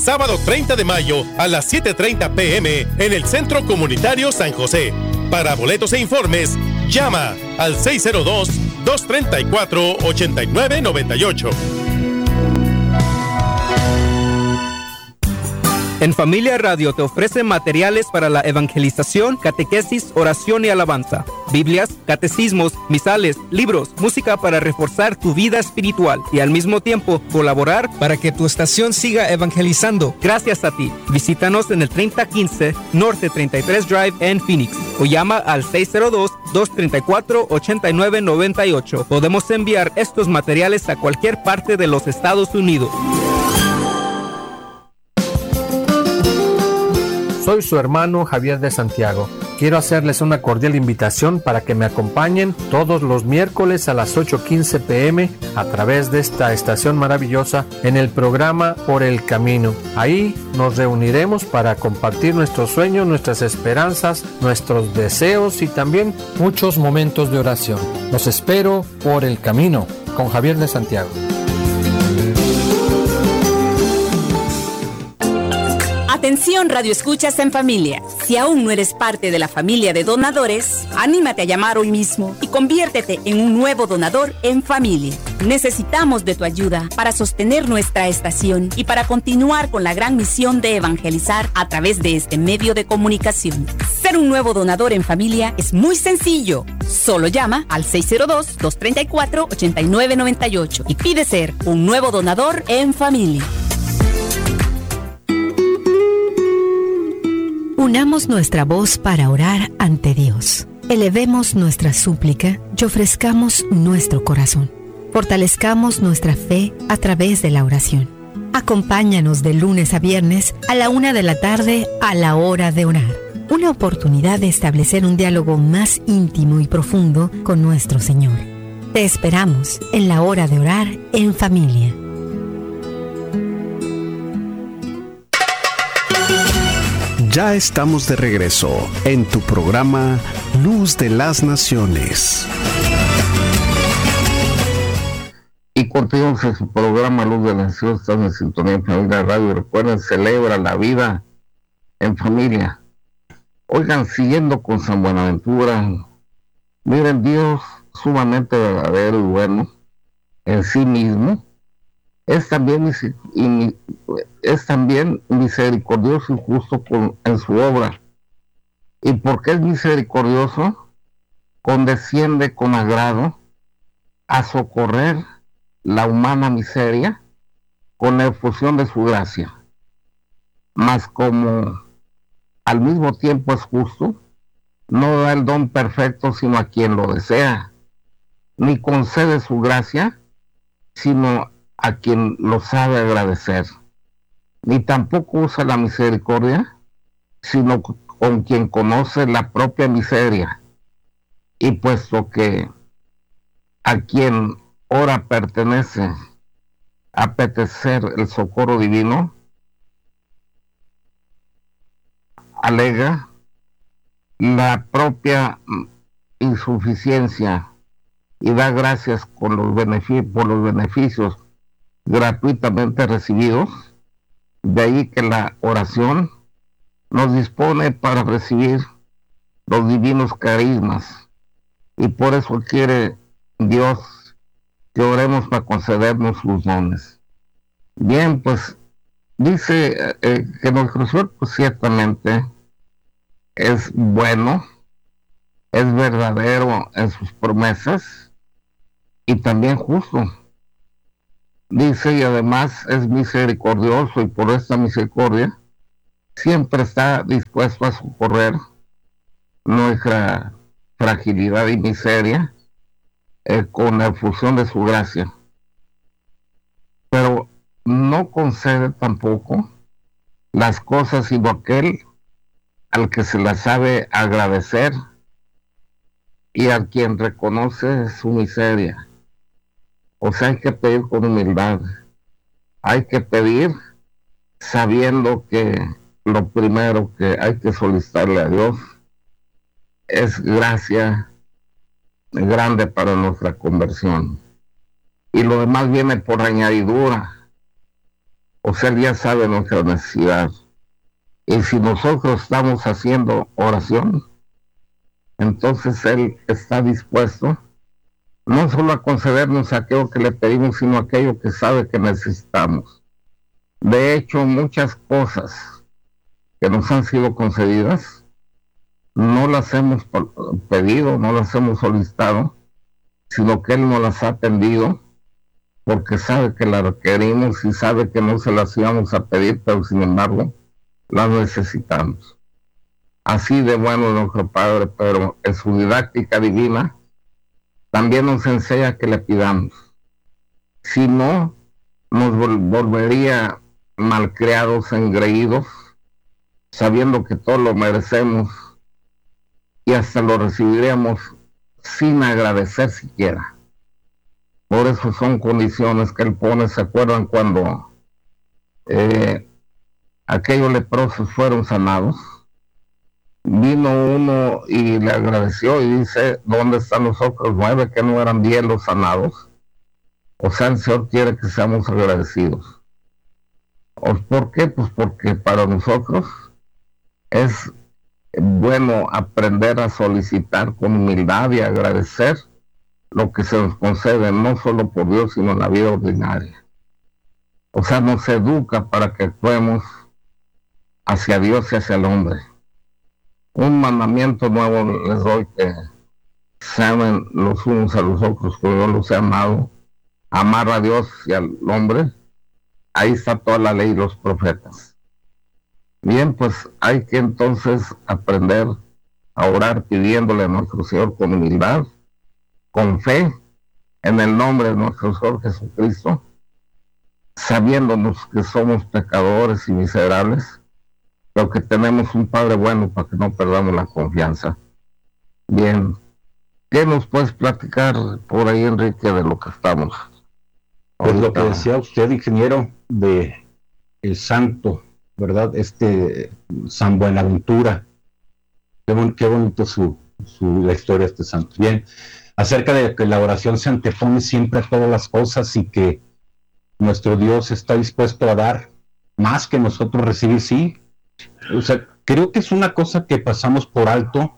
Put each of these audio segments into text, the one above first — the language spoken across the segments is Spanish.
sábado 30 de mayo a las 7:30 p.m. en el Centro Comunitario San José. Para boletos e informes, llama al 602-234-8998. En Familia Radio te ofrece materiales para la evangelización, catequesis, oración y alabanza, Biblias, catecismos, misales, libros, música para reforzar tu vida espiritual y al mismo tiempo colaborar para que tu estación siga evangelizando. Gracias a ti. Visítanos en el 3015 Norte 33 Drive en Phoenix o llama al 602-234-8998. Podemos enviar estos materiales a cualquier parte de los Estados Unidos. Soy su hermano Javier de Santiago. Quiero hacerles una cordial invitación para que me acompañen todos los miércoles a las 8:15 p.m. a través de esta estación maravillosa en el programa Por el Camino. Ahí nos reuniremos para compartir nuestros sueños, nuestras esperanzas, nuestros deseos y también muchos momentos de oración. Los espero por el camino con Javier de Santiago. Atención, Radio Escuchas en Familia. Si aún no eres parte de la familia de donadores, anímate a llamar hoy mismo y conviértete en un nuevo donador en familia. Necesitamos de tu ayuda para sostener nuestra estación y para continuar con la gran misión de evangelizar a través de este medio de comunicación. Ser un nuevo donador en familia es muy sencillo. Solo llama al 602-234-8998 y pide ser un nuevo donador en familia. Unamos nuestra voz para orar ante Dios. Elevemos nuestra súplica y ofrezcamos nuestro corazón. Fortalezcamos nuestra fe a través de la oración. Acompáñanos de lunes a viernes a la 1:00 p.m. a la hora de orar. Una oportunidad de establecer un diálogo más íntimo y profundo con nuestro Señor. Te esperamos en la hora de orar en familia. Ya estamos de regreso en tu programa Luz de las Naciones. Y continuamos en su programa Luz de las Naciones. Están en sintonía en Familia Radio. Recuerden, celebra la vida en familia. Oigan, siguiendo con San Buenaventura, miren, Dios sumamente verdadero y bueno en sí mismo es también misericordioso y justo en su obra. ¿Y porque es misericordioso? Condesciende con agrado a socorrer la humana miseria con la efusión de su gracia. Mas como al mismo tiempo es justo, no da el don perfecto sino a quien lo desea, ni concede su gracia sino a quien lo sabe agradecer, ni tampoco usa la misericordia sino con quien conoce la propia miseria, y puesto que a quien ora pertenece apetecer el socorro divino, alega la propia insuficiencia y da gracias por los beneficios gratuitamente recibidos. De ahí que la oración nos dispone para recibir los divinos carismas, y por eso quiere Dios que oremos para concedernos sus dones. Bien, pues dice que nuestro Señor pues ciertamente es bueno, es verdadero en sus promesas y también justo. Dice, y además es misericordioso, y por esta misericordia siempre está dispuesto a socorrer nuestra fragilidad y miseria con la efusión de su gracia. Pero no concede tampoco las cosas sino aquel al que se las sabe agradecer y a quien reconoce su miseria. O sea, hay que pedir con humildad, hay que pedir sabiendo que lo primero que hay que solicitarle a Dios es gracia grande para nuestra conversión, y lo demás viene por añadidura, O sea, Él ya sabe nuestra necesidad. Y si nosotros estamos haciendo oración, entonces Él está dispuesto no solo a concedernos aquello que le pedimos, sino aquello que sabe que necesitamos. De hecho, muchas cosas que nos han sido concedidas, no las hemos pedido, no las hemos solicitado, sino que Él nos las ha atendido, porque sabe que las requerimos y sabe que no se las íbamos a pedir, pero sin embargo, las necesitamos. Así de bueno nuestro Padre, pero en su didáctica divina, también nos enseña que le pidamos. Si no, nos volvería malcriados, engreídos, sabiendo que todo lo merecemos y hasta lo recibiríamos sin agradecer siquiera. Por eso son condiciones que Él pone. ¿Se acuerdan cuando aquellos leprosos fueron sanados? Vino uno y le agradeció y dice, ¿dónde están los otros 9 que no eran 10 los sanados? O sea, el Señor quiere que seamos agradecidos. ¿Por qué? Pues porque para nosotros es bueno aprender a solicitar con humildad y agradecer lo que se nos concede, no solo por Dios, sino en la vida ordinaria. O sea, nos educa para que actuemos hacia Dios y hacia el hombre. Un mandamiento nuevo les doy, que se amen los unos a los otros, como yo los he amado. Amar a Dios y al hombre, ahí está toda la ley y los profetas. Bien, pues hay que entonces aprender a orar pidiéndole a nuestro Señor con humildad, con fe, en el nombre de nuestro Señor Jesucristo, sabiéndonos que somos pecadores y miserables, pero que tenemos un Padre bueno para que no perdamos la confianza. Bien, ¿qué nos puedes platicar por ahí, Enrique, de lo que estamos? Pues lo que decía usted, ingeniero, de el santo, ¿verdad? San Buenaventura. Qué bonito la historia de este santo. Bien, acerca de que la oración se antepone siempre a todas las cosas y que nuestro Dios está dispuesto a dar más que nosotros recibir, sí. O sea, creo que es una cosa que pasamos por alto,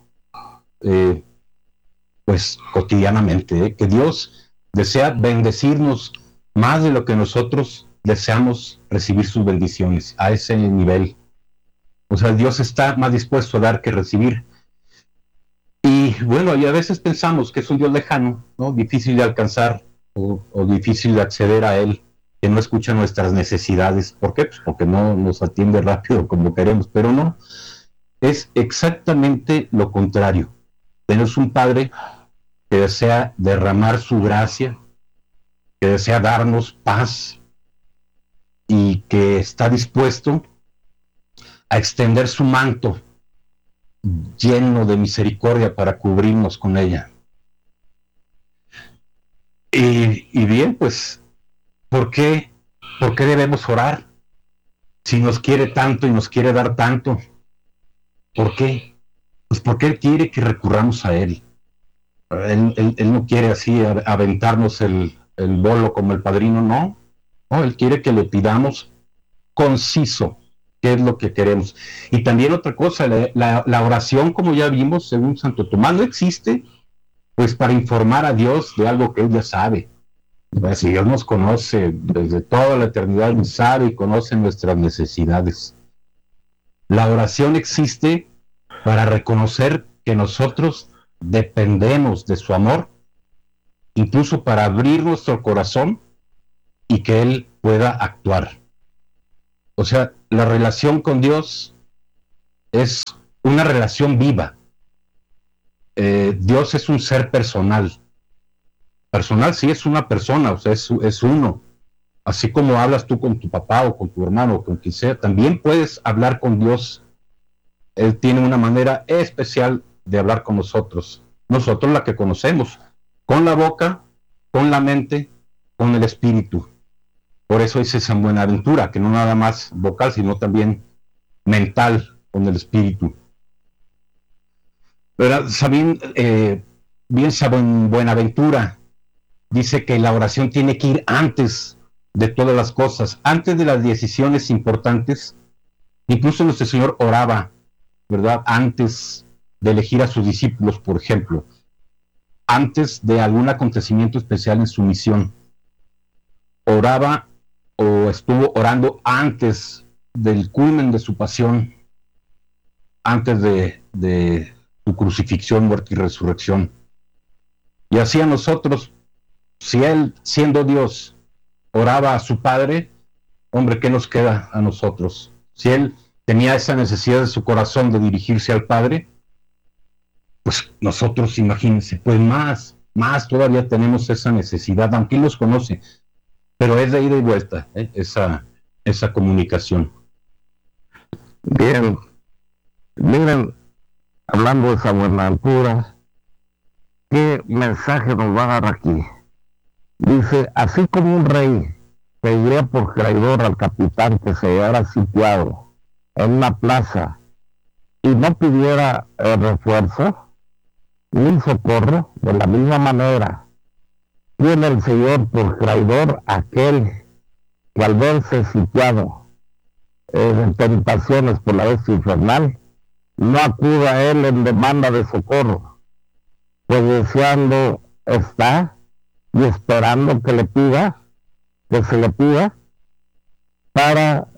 pues cotidianamente, que Dios desea bendecirnos más de lo que nosotros deseamos recibir sus bendiciones, a ese nivel. O sea, Dios está más dispuesto a dar que recibir. Y bueno, y a veces pensamos que es un Dios lejano, ¿no? Difícil de alcanzar o difícil de acceder a Él, que no escucha nuestras necesidades. ¿Por qué? Pues porque no nos atiende rápido como queremos, pero no. Es exactamente lo contrario. Tenemos un Padre que desea derramar su gracia, que desea darnos paz y que está dispuesto a extender su manto lleno de misericordia para cubrirnos con ella. Y bien, pues, ¿por qué debemos orar? Si nos quiere tanto y nos quiere dar tanto, ¿por qué? Pues porque Él quiere que recurramos a Él. Él no quiere así aventarnos el bolo como el padrino, no. No, Él quiere que le pidamos conciso qué es lo que queremos. Y también otra cosa, la oración, como ya vimos, según Santo Tomás, no existe pues para informar a Dios de algo que Él ya sabe. Si Dios nos conoce desde toda la eternidad, nos sabe y conoce nuestras necesidades. La oración existe para reconocer que nosotros dependemos de su amor, incluso para abrir nuestro corazón y que Él pueda actuar. O sea, la relación con Dios es una relación viva. Dios es un ser personal. Personal, sí, es una persona, o sea, es uno. Así como hablas tú con tu papá o con tu hermano o con quien sea, también puedes hablar con Dios. Él tiene una manera especial de hablar con nosotros. Nosotros la que conocemos, con la boca, con la mente, con el espíritu. Por eso dice San Buenaventura, que no nada más vocal, sino también mental, con el espíritu. Pero saben, bien San Buenaventura dice que la oración tiene que ir antes de todas las cosas. Antes de las decisiones importantes, incluso nuestro Señor oraba, ¿verdad? Antes de elegir a sus discípulos, por ejemplo, antes de algún acontecimiento especial en su misión, oraba o estuvo orando antes del culmen de su pasión, antes de su crucifixión, muerte y resurrección. Y así a nosotros, si Él, siendo Dios, oraba a su Padre, hombre, ¿qué nos queda a nosotros? Si Él tenía esa necesidad de su corazón de dirigirse al Padre, pues nosotros, imagínense, pues más todavía tenemos esa necesidad, aunque Él los conoce, pero es de ida y vuelta, esa comunicación. Bien, miren, hablando de esa Buenaventura, ¿qué mensaje nos va a dar aquí? Dice, así como un rey pediría por traidor al capitán que se hallara sitiado en una plaza y no pidiera refuerzo ni socorro, de la misma manera tiene el Señor por traidor aquel que al verse sitiado en tentaciones por la bestia infernal, no acuda a él en demanda de socorro, pues deseando está y esperando que se le pida para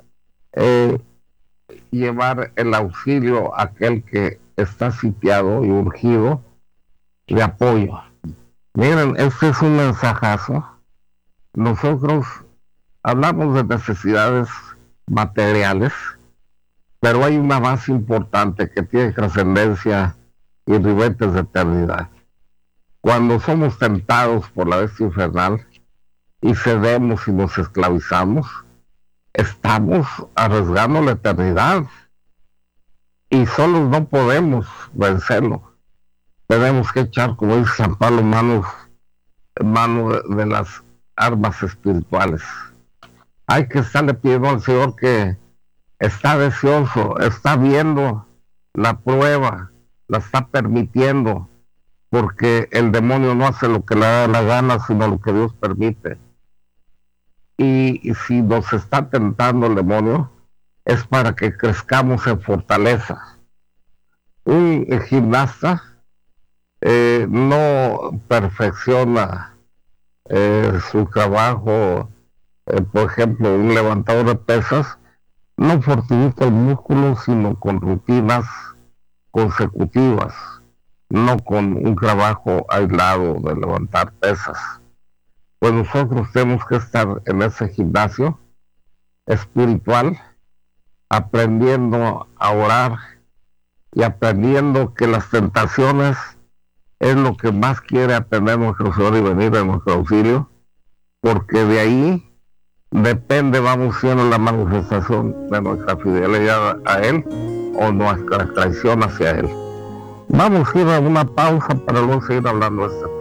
llevar el auxilio a aquel que está sitiado y urgido de apoyo. Miren, este es un mensajazo. Nosotros hablamos de necesidades materiales, pero hay una más importante que tiene trascendencia y ribetes de eternidad. Cuando somos tentados por la bestia infernal y cedemos y nos esclavizamos, estamos arriesgando la eternidad y solos no podemos vencerlo. Tenemos que echar, como dice San Pablo, mano de las armas espirituales. Hay que estarle pidiendo al Señor, que está deseoso, está viendo la prueba, la está permitiendo, porque el demonio no hace lo que le da la gana, sino lo que Dios permite. Y si nos está tentando el demonio, es para que crezcamos en fortaleza. Un gimnasta no perfecciona su trabajo, por ejemplo, un levantador de pesas no fortifica el músculo, sino con rutinas consecutivas, no con un trabajo aislado de levantar pesas. Pues nosotros tenemos que estar en ese gimnasio espiritual, aprendiendo a orar y aprendiendo que las tentaciones es lo que más quiere atender nuestro Señor y venir a nuestro auxilio, porque de ahí depende, vamos siendo la manifestación de nuestra fidelidad a Él o nuestra traición hacia Él. Vamos a ir a una pausa para luego seguir hablando de este tema.